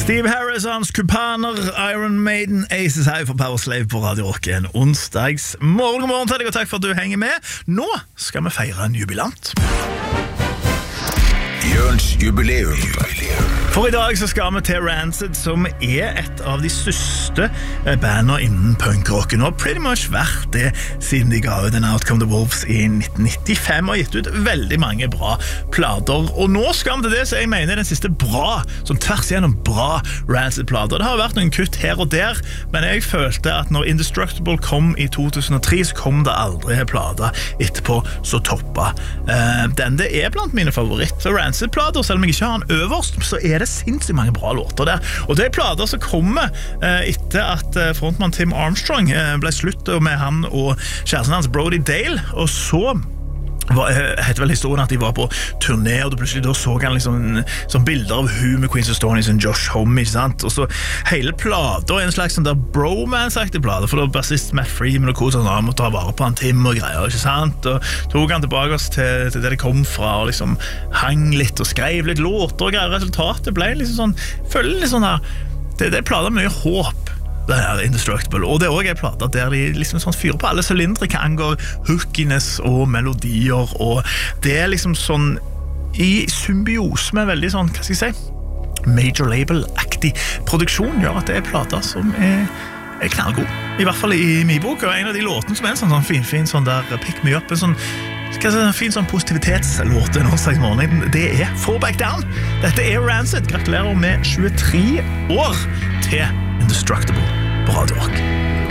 Steve Harrisons Kupaner, Iron Maiden, Aces her for Powerslave på Radio Rock en onsdags morgen. God morgen til deg, og takk for at du henger med. Nå skal vi feire en jubilant. Jørns jubileum. For i dag så skal vi til Rancid, som et av de største bandene innen punkrocken, og pretty much vært det siden de ga ut den Outcome the Wolves i 1995, og gitt ut veldig mange bra plater. Og nå skal vi til det som jeg mener den siste bra, som tvers igjennom bra Rancid-plater. Det har vært noen kutt her og der, men jeg følte at når Indestructible kom i 2003, så kom det aldri en plate etterpå så toppa. Det blant mine favoritter Rancid-plater, selv om jeg ikke har den øverst, så det sinnssykt mange bra låter der. Og det plater som kommer etter at frontmann Tim Armstrong ble slutt med han og kjæresten hans Brody Dale, og så heter vel historien at de var på turné, og plutselig da så han liksom bilder av hun med Queens of Stone Age og Josh Homme, ikke sant? Og så hele plater en slags sånn der bromance-aktig plate, for da bassist Matt Freeman og kosen han måtte ha vare på han Tim og greier, ikke sant? Og tok han tilbake oss til det de kom fra, og liksom hang litt og skrev litt låter og greier. Resultatet ble liksom sånn, føler litt sånn her, det plater mye håp, det her Indestructible, og det også plata der de liksom sånn fyrer på alle sylindre hva angår hookiness og melodier, og det liksom sånn i symbiose med veldig sånn, hva skal jeg si, major label-aktig produksjon gjør at det plata som knallgod, i hvert fall i min bok, og en av de låtene som en sånn fin sånn der pick me up, en sånn en fin sånn positivitetslåt en onsdagsmorgen, det Fall Back Down. Dette Rancid. Gratulerer med 23 år til Indestructible på Radio Rock.